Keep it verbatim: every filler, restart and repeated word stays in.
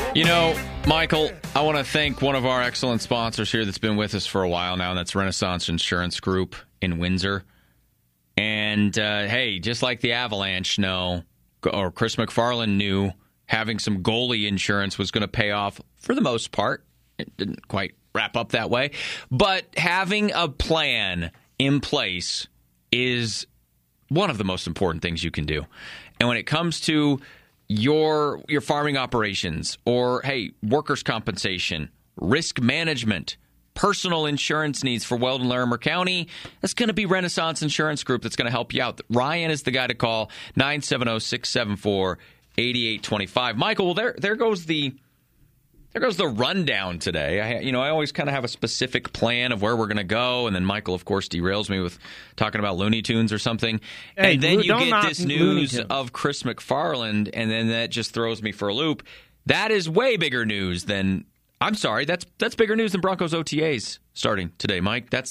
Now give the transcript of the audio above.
You know, Michael, I want to thank one of our excellent sponsors here that's been with us for a while now, and that's Renaissance Insurance Group in Windsor. And, uh, hey, just like the Avalanche know, or Chris McFarland knew, having some goalie insurance was going to pay off for the most part. It didn't quite wrap up that way. But having a plan in place is one of the most important things you can do. And when it comes to your your farming operations or, hey, workers' compensation, risk management, personal insurance needs for Weldon Larimer County, that's going to be Renaissance Insurance Group that's going to help you out. Ryan is the guy to call, nine seven zero, six seven four, eight eight two five. Michael, well, there there goes the there goes the rundown today. I, you know, I always kind of have a specific plan of where we're going to go, and then Michael, of course, derails me with talking about Looney Tunes or something. Hey, and then you get this news of Chris McFarland, and then that just throws me for a loop. That is way bigger news than, I'm sorry, that's that's bigger news than Broncos O T As starting today, Mike. That's